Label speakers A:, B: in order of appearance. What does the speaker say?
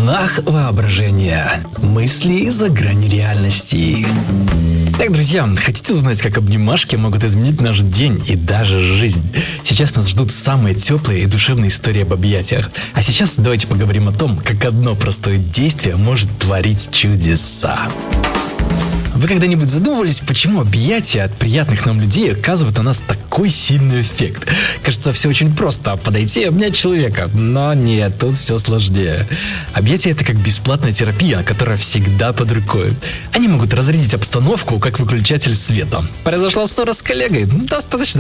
A: волнах воображения. Мысли за гранью реальности. Так, друзья, хотите узнать, как обнимашки могут изменить наш день и даже жизнь? Сейчас нас ждут самые теплые и душевные истории об объятиях. А сейчас давайте поговорим о том, как одно простое действие может творить чудеса. Вы когда-нибудь задумывались, почему объятия от приятных нам людей оказывают на нас такой сильный эффект? Кажется, все очень просто – подойти и обнять человека. Но нет, тут все сложнее. Объятия – это как бесплатная терапия, которая всегда под рукой. Они могут разрядить обстановку, как выключатель света. Произошла ссора с коллегой? Достаточно